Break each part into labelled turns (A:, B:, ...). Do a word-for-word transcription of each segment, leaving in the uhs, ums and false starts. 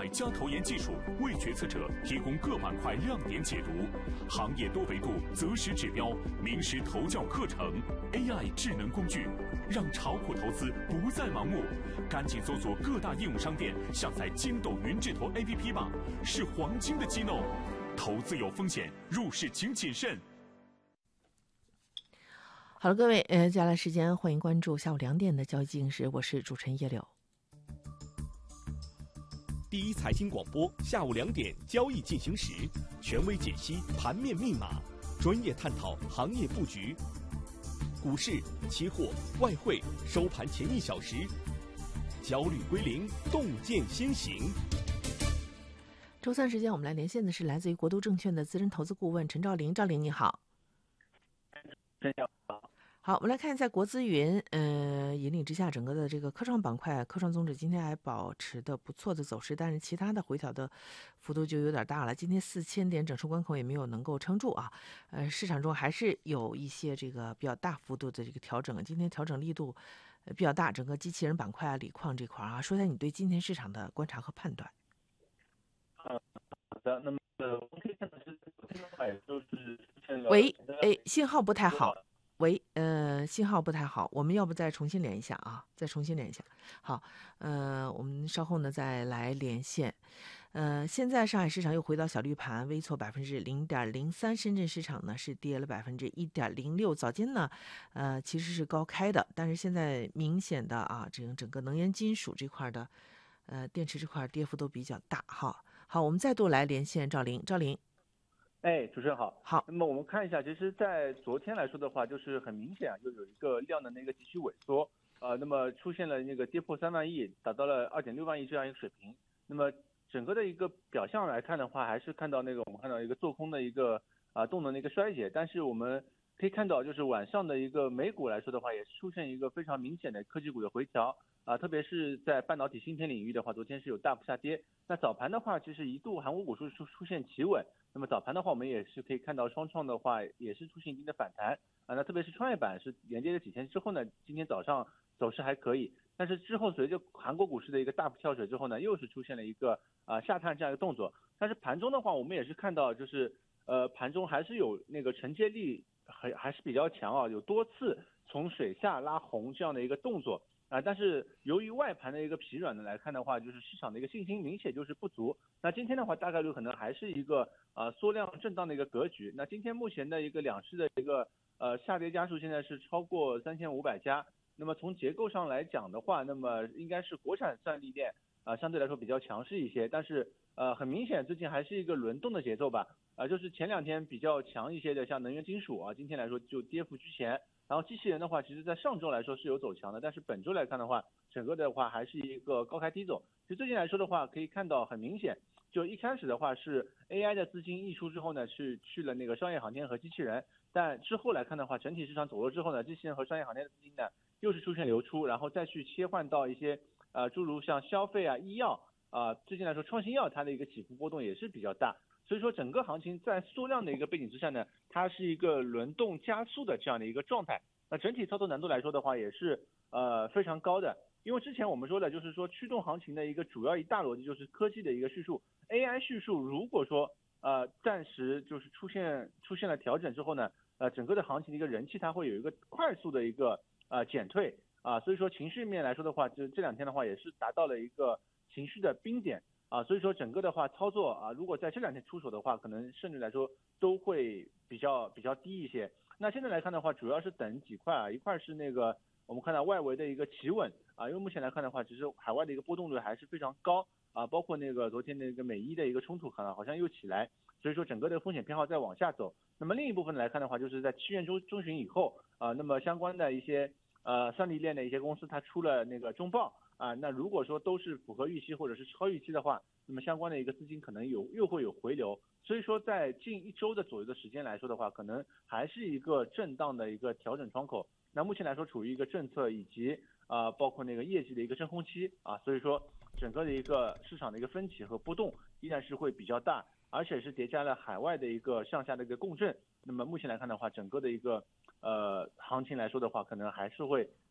A: 加投研技术为决策者提供各板块亮点解读，行业多维度择时指标，名师投教课程 ，A I 智能工具，让炒股投资不再盲目。赶紧搜索各大应用商店，下载筋斗云智投 A P P 吧，是黄金的机弄。投资有风险，入市请谨慎。
B: 好了，各位，呃，接下来时间欢迎关注下午两点的交易进行时，我是主持人叶柳。
C: 第一财经广播下午两点交易进行时，权威解析盘面密码，专业探讨行业布局。股市、期货、外汇收盘前一小时，焦虑归零，洞见先行。
B: 周三时间，我们来连线的是来自于国都证券的资深投资顾问陈兆林。兆林，你好。
D: 陈晓好。
B: 好，我们来看在国资云呃引领之下，整个的这个科创板块，科创综指今天还保持的不错的走势，但是其他的回调的幅度就有点大了。今天四千点整数关口也没有能够撑住啊，呃，市场中还是有一些这个比较大幅度的这个调整，今天调整力度呃比较大，整个机器人板块啊、锂矿这块啊，说一下你对今天市场的观察和判断。
D: 呃，好的，那么呃，我们可以看到是昨天的话，也就是出现了。
B: 喂，哎，信号不太好。喂，呃，信号不太好，我们要不再重新连一下啊？再重新连一下。好，呃，我们稍后呢再来连线。呃，现在上海市场又回到小绿盘，微挫百分之零点零三，深圳市场呢是跌了百分之一点零六。早间呢，呃，其实是高开的，但是现在明显的啊，这个整个能源金属这块的，呃，电池这块跌幅都比较大哈。好，我们再度来连线赵林，赵林。
D: 哎，主持人好。
B: 好，
D: 那么我们看一下，其实，在昨天来说的话，就是很明显啊，就有一个量能的一个急剧萎缩，呃，那么出现了那个跌破三万亿，达到了二点六万亿这样一个水平。那么整个的一个表象来看的话，还是看到那个我们看到一个做空的一个啊、呃、动能的一个衰竭，但是我们可以看到，就是晚上的一个美股来说的话，也是出现一个非常明显的科技股的回调。啊，特别是在半导体芯片领域的话，昨天是有大幅下跌。那早盘的话，其实一度韩国股市出出现企稳。那么早盘的话，我们也是可以看到双创的话，也是出现一定的反弹啊。那特别是创业板是连跌了几天之后呢，今天早上走势还可以。但是之后随着韩国股市的一个大幅跳水之后呢，又是出现了一个啊下探这样一个动作。但是盘中的话，我们也是看到就是呃盘中还是有那个承接力还还是比较强啊，有多次从水下拉红这样的一个动作。啊，但是由于外盘的一个疲软的来看的话，就是市场的一个信心明显就是不足。那今天的话，大概率可能还是一个呃缩量震荡的一个格局。那今天目前的一个两市的一个呃下跌家数现在是超过三千五百家。那么从结构上来讲的话，那么应该是国产算力链啊、呃、相对来说比较强势一些，但是呃很明显最近还是一个轮动的节奏吧。啊、呃，就是前两天比较强一些的像能源金属啊，今天来说就跌幅居前。然后机器人的话，其实在上周来说是有走强的，但是本周来看的话，整个的话还是一个高开低走。就最近来说的话，可以看到很明显，就一开始的话是 A I 的资金溢出之后呢，是去了那个商业航天和机器人，但之后来看的话，整体市场走弱之后呢，机器人和商业航天的资金呢又是出现流出，然后再去切换到一些呃诸如像消费啊、医药啊、呃，最近来说创新药它的一个起伏波动也是比较大。所以说整个行情在缩量的一个背景之下呢，它是一个轮动加速的这样的一个状态。那整体操作难度来说的话，也是呃非常高的。因为之前我们说的就是说驱动行情的一个主要一大逻辑就是科技的一个叙述 ，A I 叙述如果说呃暂时就是出现出现了调整之后呢，呃整个的行情的一个人气它会有一个快速的一个呃减退啊、呃，所以说情绪面来说的话，就这两天的话也是达到了一个情绪的冰点。啊，所以说整个的话操作啊，如果在这两天出手的话，可能甚至来说都会比较比较低一些。那现在来看的话，主要是等几块啊，一块是那个我们看到外围的一个企稳啊，因为目前来看的话，其实海外的一个波动率还是非常高啊，包括那个昨天那个美伊的一个冲突可能好像又起来，所以说整个的风险偏好在往下走。那么另一部分来看的话，就是在七月中中旬以后啊，那么相关的一些呃算力链的一些公司它出了那个中报。啊，那如果说都是符合预期或者是超预期的话，那么相关的一个资金可能有又会有回流，所以说在近一周的左右的时间来说的话，可能还是一个震荡的一个调整窗口。那目前来说处于一个政策以及啊、呃、包括那个业绩的一个真空期啊，所以说整个的一个市场的一个分歧和波动依然是会比较大，而且是叠加了海外的一个向下的一个共振。那么目前来看的话，整个的一个呃行情来说的话，可能还是会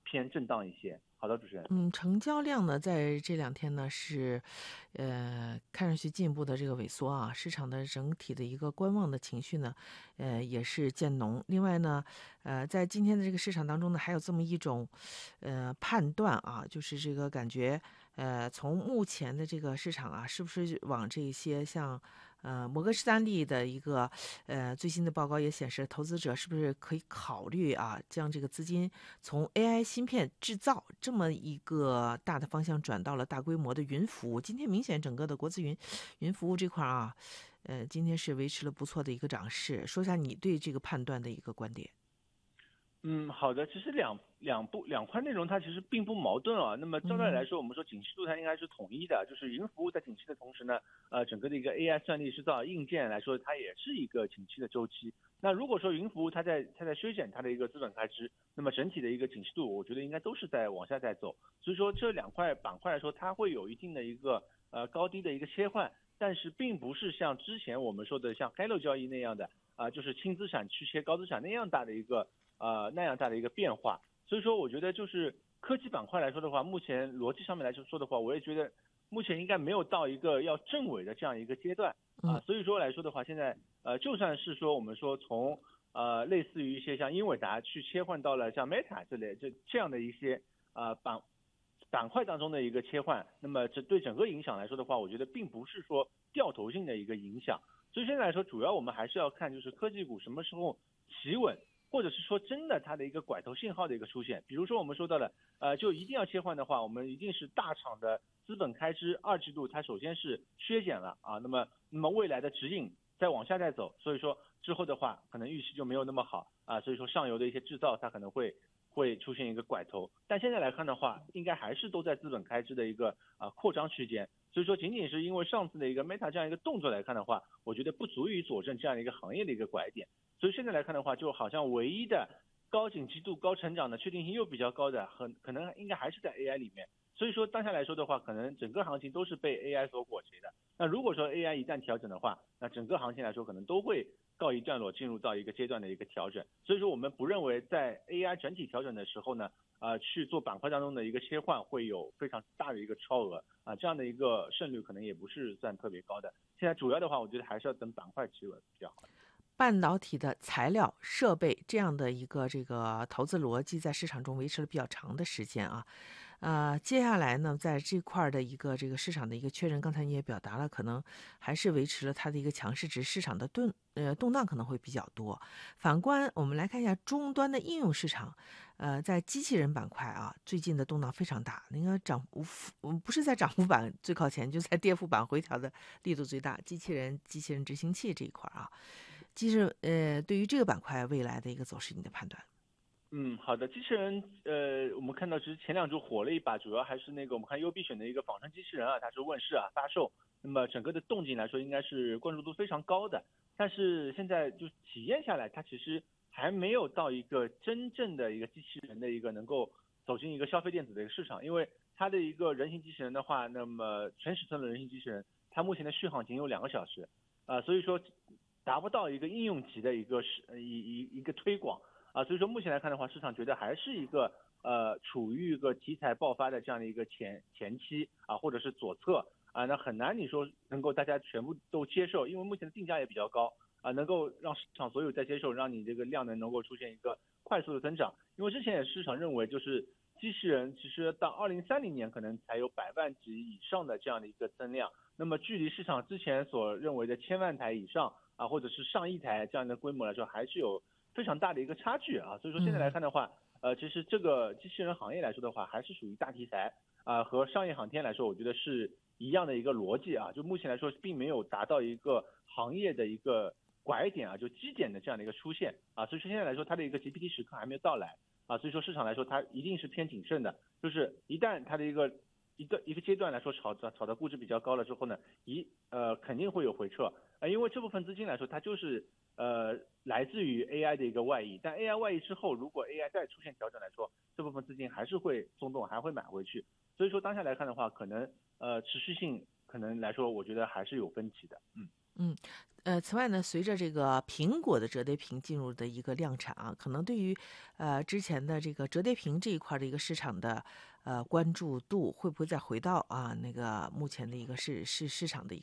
D: 偏震荡一些。好的，主持人。
B: 嗯，成交量呢，在这两天呢是，呃，看上去进一步的这个萎缩啊，市场的整体的一个观望的情绪呢，呃，也是渐浓。另外呢，呃，在今天的这个市场当中呢，还有这么一种，呃，判断啊，就是这个感觉，呃，从目前的这个市场啊，是不是往这些像。呃，摩根士丹利的一个呃最新的报告也显示，投资者是不是可以考虑啊，将这个资金从 A I 芯片制造这么一个大的方向转到了大规模的云服务。今天明显整个的国资云云服务这块啊，呃，今天是维持了不错的一个涨势。说一下你对这个判断的一个观点。
D: 嗯，好的。其实两两部两块内容它其实并不矛盾啊。那么照道理来说，我们说景气度它应该是统一的，就是云服务在景气的同时呢，呃，整个的一个 A I 算力制造硬件来说，它也是一个景气的周期。那如果说云服务它在它在削减它的一个资本开支，那么整体的一个景气度，我觉得应该都是在往下在走。所以说这两块板块来说，它会有一定的一个呃高低的一个切换，但是并不是像之前我们说的像开漏交易那样的啊、呃，就是轻资产去切高资产那样大的一个。呃，那样大的一个变化，所以说我觉得就是科技板块来说的话，目前逻辑上面来说的话，我也觉得目前应该没有到一个要正尾的这样一个阶段啊，所以说来说的话，现在呃就算是说我们说从呃类似于一些像英伟达去切换到了像 Meta 这类这这样的一些呃板板块当中的一个切换，那么这对整个影响来说的话，我觉得并不是说掉头性的一个影响，所以现在来说，主要我们还是要看就是科技股什么时候企稳。或者是说真的它的一个拐头信号的一个出现，比如说我们说到了，呃，就一定要切换的话，我们一定是大厂的资本开支二季度它首先是削减了啊，那么那么未来的指引再往下再走，所以说之后的话可能预期就没有那么好啊，所以说上游的一些制造它可能会会出现一个拐头，但现在来看的话，应该还是都在资本开支的一个啊扩张区间，所以说仅仅是因为上次的一个 Meta 这样一个动作来看的话，我觉得不足以佐证这样一个行业的一个拐点。所以现在来看的话，就好像唯一的高景气度、高成长的确定性又比较高的，很可能应该还是在 A I 里面。所以说当下来说的话，可能整个行情都是被 A I 所裹挟的。那如果说 A I 一旦调整的话，那整个行情来说可能都会告一段落，进入到一个阶段的一个调整。所以说我们不认为在 A I 整体调整的时候呢，呃，去做板块当中的一个切换会有非常大的一个超额啊，这样的一个胜率可能也不是算特别高的。现在主要的话，我觉得还是要等板块企稳比较好。
B: 半导体的材料、设备这样的一个这个投资逻辑在市场中维持了比较长的时间啊，呃，接下来呢，在这块的一个这个市场的一个确认，刚才你也表达了，可能还是维持了它的一个强势值，市场的动呃动荡可能会比较多。反观我们来看一下终端的应用市场，呃，在机器人板块啊，最近的动荡非常大，那个涨幅不是在涨幅板最靠前，就在跌幅板回调的力度最大，机器人、机器人执行器这一块啊。其实，呃，对于这个板块未来的一个走势，你的判断？
D: 嗯，好的。机器人，呃，我们看到其实前两周火了一把，主要还是那个我们看优必选的一个仿生机器人啊，它是问世啊发售，那么整个的动静来说，应该是关注度非常高的。但是现在就体验下来，它其实还没有到一个真正的一个机器人的一个能够走进一个消费电子的一个市场，因为它的一个人形机器人的话，那么全尺寸的人形机器人，它目前的续航仅有两个小时，啊、呃，所以说达不到一个应用级的一个是一一一个推广啊，所以说目前来看的话，市场觉得还是一个呃处于一个题材爆发的这样的一个前前期啊，或者是左侧啊，那很难你说能够大家全部都接受，因为目前的定价也比较高啊，能够让市场所有在接受，让你这个量能能够出现一个快速的增长，因为之前也市场认为就是机器人其实到二零三零年可能才有百万级以上的这样的一个增量，那么距离市场之前所认为的千万台以上啊，或者是上亿台这样的规模来说，还是有非常大的一个差距啊。所以说现在来看的话，呃，其实这个机器人行业来说的话，还是属于大题材啊，和商业航天来说，我觉得是一样的一个逻辑啊。就目前来说，并没有达到一个行业的一个拐点啊，就基点的这样的一个出现啊。所以说现在来说，它的一个 G P T 时刻还没有到来啊。所以说市场来说，它一定是偏谨慎的，就是一旦它的一个一个一个阶段来说炒的炒的估值比较高了之后呢，一呃肯定会有回撤。呃，因为这部分资金来说，它就是呃来自于 A I 的一个外溢，但 A I 外溢之后，如果 A I 再出现调整来说，这部分资金还是会松动，还会买回去。所以说当下来看的话，可能呃持续性可能来说，我觉得还是有分歧的。嗯。
B: 嗯。呃，此外呢，随着这个苹果的折叠屏进入的一个量产啊，可能对于呃之前的这个折叠屏这一块的一个市场的呃关注度，会不会再回到啊那个目前的一个市市市场的一